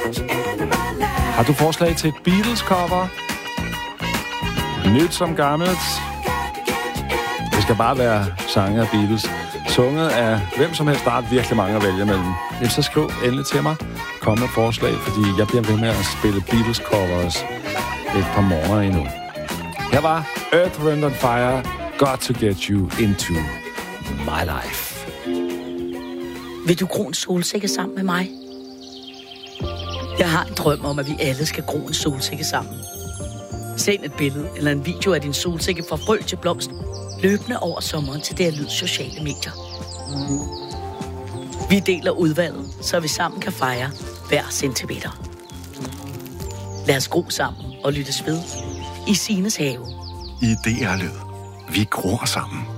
Har du forslag til et Beatles-cover? Nyt som gammelt. Det skal bare være sange af Beatles. Sunget af hvem som helst. Der er virkelig mange at vælge mellem. Så skriv endelig til mig. Kom med forslag, fordi jeg bliver ved med at spille Beatles-covers et par måneder endnu. Her var Earth, Wind and Fire. Got to get you into my life. Vil du gro en solsikke sammen med mig? Jeg har en drøm om, at vi alle skal gro en solsikke sammen. Send et billede eller en video af din solsikke fra frø til blomst, løbende over sommeren til DR Lyd sociale medier. Vi deler udvalget, så vi sammen kan fejre hver centimeter. Lad os gro sammen og lyttes ved i Sines have. I DR Lyd. Vi gror sammen.